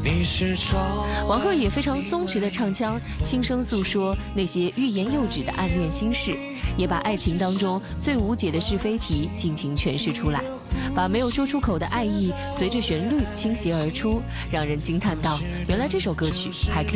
王鹤也非常松弛的唱腔，轻声诉说那些欲言又止的暗恋心事，也把爱情当中最无解的是非题尽情诠释出来，把没有说出口的爱意随着旋律倾泻而出，让人惊叹到原来这首歌曲还可以